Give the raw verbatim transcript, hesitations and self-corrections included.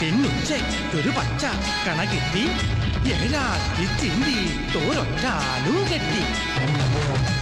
പെണ്ണുച്ചയ്ക്കൊരു പച്ച കണ കിട്ടി ഏഴാത്തി ചിന്തി തോരൊറ്റാലു കെട്ടി